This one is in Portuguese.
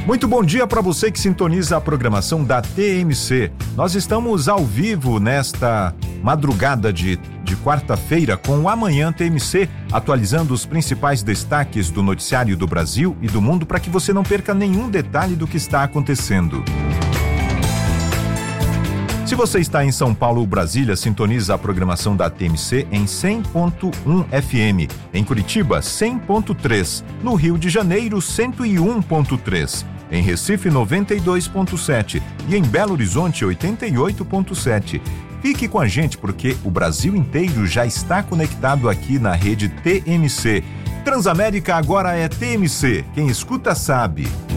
Muito bom dia para você que sintoniza a programação da TMC. Nós estamos ao vivo nesta madrugada de quarta-feira com o Amanhã TMC, atualizando os principais destaques do noticiário do Brasil e do mundo para que você não perca nenhum detalhe do que está acontecendo. Se você está em São Paulo ou Brasília, sintoniza a programação da TMC em 100.1 FM, em Curitiba 100.3, no Rio de Janeiro 101.3, em Recife 92.7 e em Belo Horizonte 88.7. Fique com a gente porque o Brasil inteiro já está conectado aqui na rede TMC. Transamérica agora é TMC, quem escuta sabe.